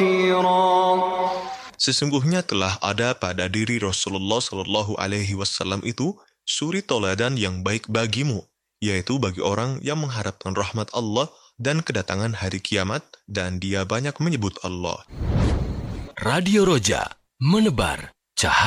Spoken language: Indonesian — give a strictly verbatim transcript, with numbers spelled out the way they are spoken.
كثيرا. Sesungguhnya telah ada pada diri Rasulullah Shallallahu Alaihi Wasallam itu suri toladan yang baik bagimu, yaitu bagi orang yang mengharapkan rahmat Allah dan kedatangan hari kiamat, dan dia banyak menyebut Allah. Radio Roja, menebar cahaya.